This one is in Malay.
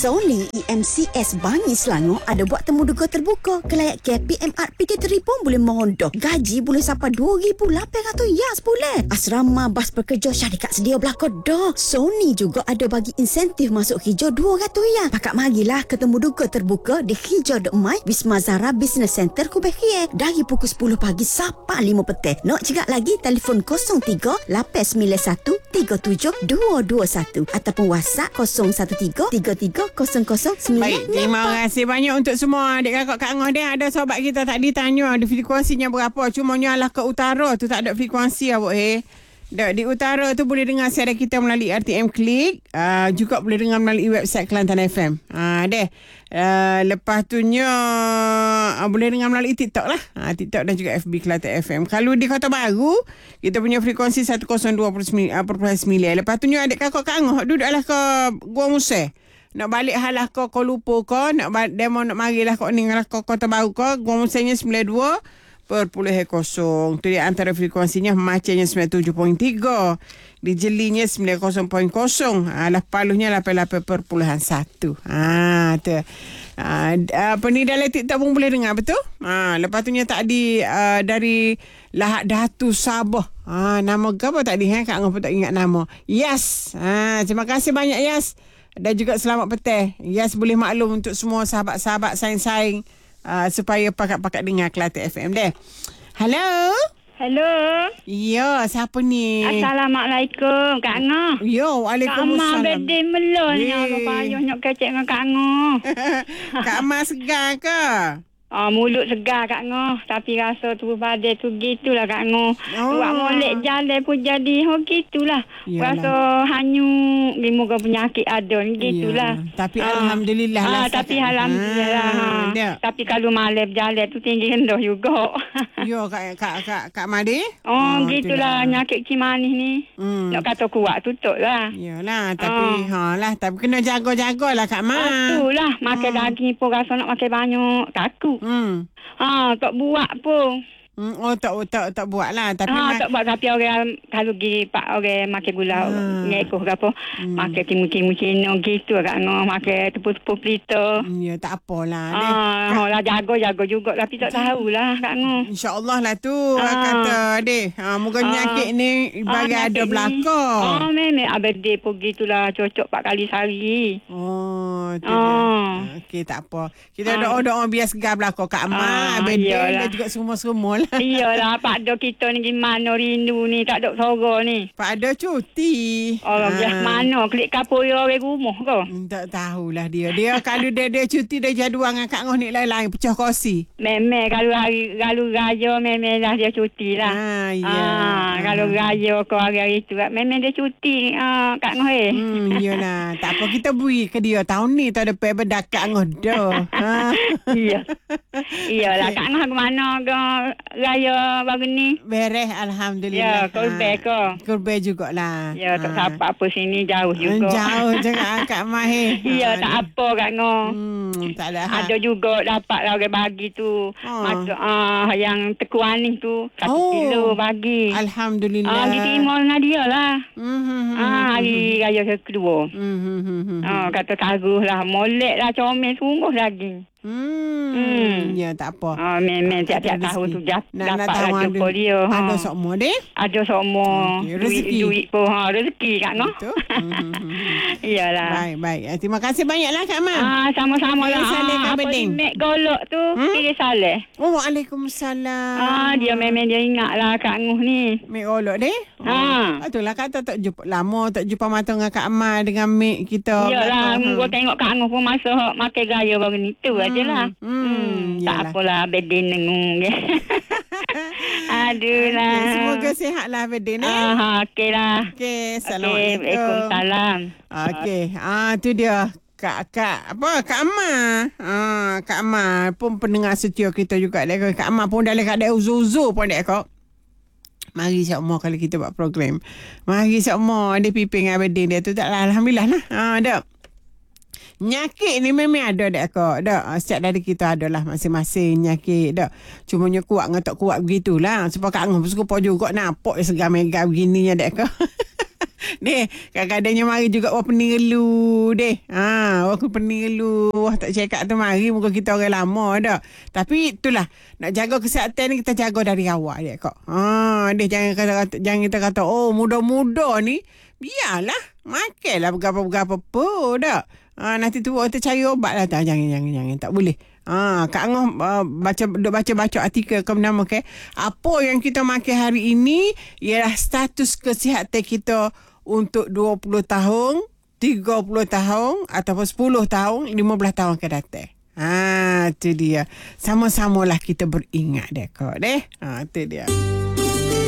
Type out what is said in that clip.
Sony EMCS Bangi Selangor ada buat temu duga terbuka. Kelayak KPMR PT3 pun boleh mondok. Gaji boleh sampai RM2,800 boleh. Asrama bas pekerja syarikat sedia berlakon dah. Sony juga ada bagi insentif masuk hijau RM200. Pakak marilah ketemu duga terbuka di Hijau Demai Wisma Zara Business Center Kubekhiye dari pukul 10 pagi sampai 5 petang. Nak cakap lagi telefon 03 891 37221 ataupun WhatsApp 013-3300-9. Baik, terima kasih banyak untuk semua adik kakak Kak Angah dia. Ada sahabat kita tadi tanya ada frekuensinya berapa. Cumanya lah ke utara tu tak ada frekuensi abuk di utara tu boleh dengar siaran kita melalui RTM Klik, juga boleh dengar melalui website Kelantan FM. Lepas tunya boleh dengar melalui TikTok lah. TikTok dan juga FB Kelantan FM. Kalau di Kota Baru kita punya frekuensi 102.9. Lepas tunya adik kakak Kak Angah duduklah ke Gua Musai. Nak balik halah ke Kuala Lumpur ke, nak demo nak marilah ke ni ke Kota Baru ke, Gua Musainya 92.0. Tu dia antara frekuensinya. Macanya 97.3, di Jelinya 90.0, Alah Paluhnya 88.1. Tu apa ni dalam TikTok pun boleh dengar betul. Lepas tu tadi dari Lahad Datu Sabah. Nama ke apa tadi Kak Angah pun tak ingat nama. Yes. Terima kasih banyak Yes. Dan juga selamat petang. Yes, boleh maklum untuk semua sahabat-sahabat saing-saing supaya pakat-pakat dengar Kelantan FM deh. Hello. Hello. Ya, siapa ni? Assalamualaikum, Kak Angah. Ya, waalaikumsalam. Kak Amar birthday melonnya. Payuh nak kecek dengan Kak Angah. Kak Amar segar ke? Mulut segar Kak Angah. Tapi rasa tubuh badan tu gitulah Kak Angah. Buat molek jalan pun jadi gitulah. Rasa hanyut. Moga penyakit ada ni gitulah. Tapi Alhamdulillah lah. Tapi Alhamdulillah. Tapi kalau malam jalan tu tinggi rendah juga. Yo Kak Madi. Gitulah penyakit kimanis ni. Nak kata kuat tutup lah. Yalah, tapi tapi kena jaga-jagalah Kak Ma. Itulah, makan daging pun rasa nak makan banyak takut. Tak buat pun. Tak buat lah. Tapi tak buat. Tapi orang kalau pergi orang makan gula ngekor ke apa, makan timu-timu Cina gitu Kak Angah, makan tepung-tepung pelita. Ya, tak apalah. Lah jaga juga. Tapi tak tahulah Kak Angah. InsyaAllah lah tu kata deh. Moga penyakit ni bagi ada belakang. Memang abadi pun gitulah, cocok 4 kali sehari. Okey, tak apa. Kita doa-doa biar segar belakang Kak Amar. Abadi dan juga semua-semua. Iyalah, Pak Do kita ni gimana rindu ni, tak ada suara ni. Pak Do cuti. Biar mana klik kapur orang rumah ke? Tak tahulah dia. Dia kalau dia cuti dia jadual dengan Kak Ngah ni lain-lain pecah kursi. Memang kalau raya memang dah dia cuti lah. Kalau raya ke hari itu memang dia cuti Kak Ngah iyalah. Tak apa, kita beri ke dia tahun ni tak ada pay bedak Kak Ngah dah. Iyalah Kak Ngah ke mana ke raya baru ni? Beres Alhamdulillah. Ya, Kurbe jugalah. Ya, tak apa sini jauh juga. Jauh jangan Kak Mahir. Ya, tak apa Kak Ngah. Tak ada. Ada juga dapat orang bagi tu. Yang tekuan ni tu 1 kilo bagi. Alhamdulillah. Diterima dengan dia lah. Hari raya kedua. Kata taruh lah. Molek lah comel sungguh lagi. Ya, tak apa. Memang tiap-tiap tahun tu dapat lah jumpa dia. Ada sokmo deh. Ada sokmo. Duit pun rezeki Kak Ngah. Iyalah. Baik. Terima kasih banyaklah Kak Ma. Sama-sama lah. Apa ni Mek Golok tu Kiri Saleh. Waalaikumsalam. Dia memang dia ingat lah Kak Ngah ni. Mek Golok deh. Itulah kata tak jumpa lama, tak jumpa mata dengan Kak Ma dengan Mek kita. Iyalah, gua tengok Kak Ngah pun masa makan gaya baru ni tu ajalah. Tak apalah bedin nengung. Aduh lah. Semoga sihatlah bedin. Okeylah. Okey, assalamualaikum. Waalaikumsalam. Okey. Tu dia Kak Amar. Kak Amar pun pendengar setia kita juga. Kak Amar pun dalam keadaan uzur-uzur pun dek kok. Mari insya-Allah kalau kita buat program. Mari insya-Allah dia piping abadin dia tu taklah alhamdulillah lah. Dak. Nyakit ni memang ada dak kok. Dak, setiap dari kita adalah masing-masing nyakit dak. Cumanya kuat dengan tak kuat begitulah. Sebab Kak Angah berserupa juga nampak segar mega begininya dak kok. Deh, kadang-kadangnya mari juga orang pening gelu deh. Orang pening gelu. Wah, tak cakap tu mari muka kita orang lama dah. Tapi itulah, nak jaga kesihatan ni kita jaga dari awal dia kok. Deh jangan kita kata oh muda-muda ni biarlah makanlah berapa-berapa pun dah. Nanti tu kita cari obat lah tak. Jangan tak boleh. Kak Angah baca artikel ke nama ke apa yang kita makan hari ini ialah status kesihatan kita untuk 20 tahun, 30 tahun ataupun 10 tahun, 15 tahun akan datang. Tu dia. Sama-samalah kita beringat deh kok deh. Tu dia.